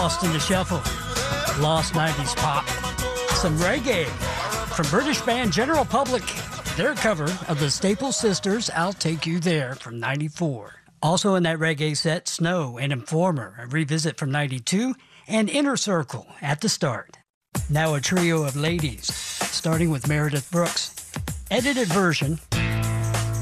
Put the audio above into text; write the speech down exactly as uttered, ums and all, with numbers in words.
Lost in the Shuffle, Lost nineties Pop, some reggae from British band General Public, their cover of the Staple Sisters' I'll Take You There from ninety-four. Also in that reggae set, Snow and Informer, a revisit from ninety-two, and Inner Circle at the start. Now a trio of ladies, starting with Meredith Brooks. Edited version